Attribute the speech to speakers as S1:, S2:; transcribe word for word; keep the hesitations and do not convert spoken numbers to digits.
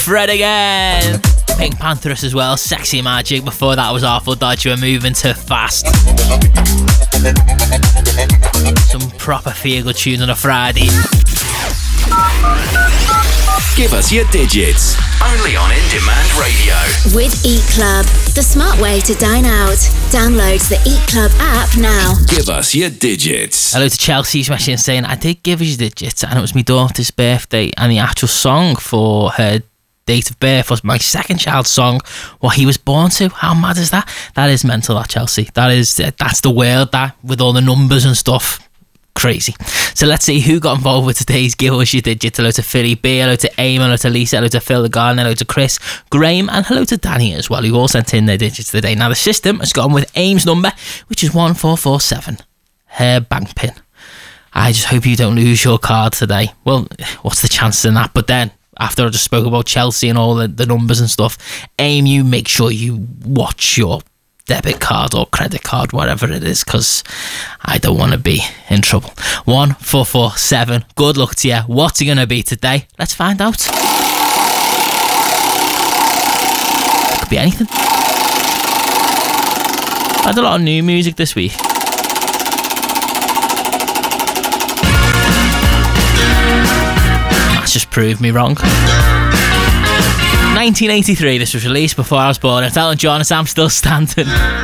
S1: Fred again. Pink Pantheress as well. Sexy Magic. Before that was Artful Dodge. We're moving too fast. Some proper feel-good tunes on a Friday.
S2: Give us your digits. Only on In Demand Radio.
S3: With Eat Club, the smart way to dine out. Download the Eat Club app now.
S2: Give us your digits.
S1: Hello to Chelsea, smashing and saying, I did give us your digits, and it was my daughter's birthday, and the actual song for her date of birth was my second child's song, what he was born to. How mad is that? That is mental, that, Chelsea. That is, that's the world, that, with all the numbers and stuff. Crazy. So let's see who got involved with today's Give Us Your Digits. Hello to Philly B, hello to Aim, hello to Lisa, hello to Phil the Gardener, hello to Chris, Graham, and hello to Danny as well, who all sent in their digits today. Now the system has gone with Aim's number, which is one four four seven, her bank pin. I just hope you don't lose your card today. Well, what's the chances in that? But then, after I just spoke about Chelsea and all the, the numbers and stuff, Aim, you make sure you watch your debit card or credit card, whatever it is, because I don't want to be in trouble. one four four seven. Good luck to you. What's it going to be today? Let's find out. Could be anything. I had a lot of new music this week. That's just proved me wrong. nineteen eighty-three, this was released before I was born. It's Elton John, as I'm still standing.